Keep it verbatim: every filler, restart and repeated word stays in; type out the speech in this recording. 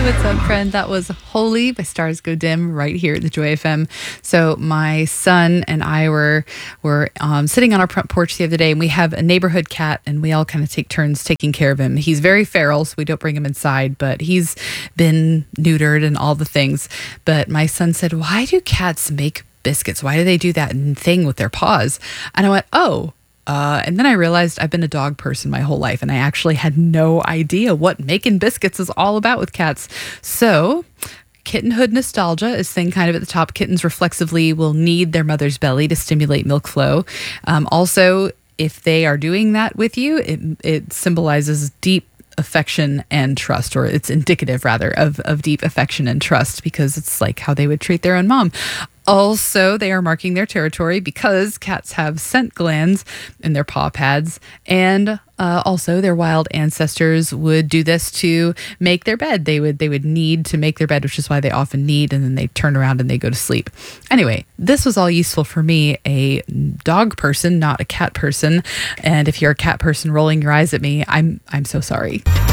what's up, friend? That was Holy by Stars Go Dim right here at the Joy F M. So my son and I were were um, sitting on our front porch the other day, and we have a neighborhood cat, and we all kind of take turns taking care of him. He's very feral, so we don't bring him inside, but he's been neutered and all the things. But my son said, "Why do cats make biscuits? Why do they do that thing with their paws?" And I went, "Oh." Uh, and then I realized I've been a dog person my whole life, and I actually had no idea what making biscuits is all about with cats. So kittenhood nostalgia is thing kind of at the top. Kittens reflexively will need their mother's belly to stimulate milk flow. Um, also, if they are doing that with you, it, it symbolizes deep affection and trust, or it's indicative rather of, of deep affection and trust, because it's like how they would treat their own mom. Also, they are marking their territory because cats have scent glands in their paw pads, and uh, also their wild ancestors would do this to make their bed. They would they would need to make their bed, which is why they often need, and then they turn around and they go to sleep. Anyway, this was all useful for me, a dog person, not a cat person. And if you're a cat person rolling your eyes at me, I'm I'm so sorry.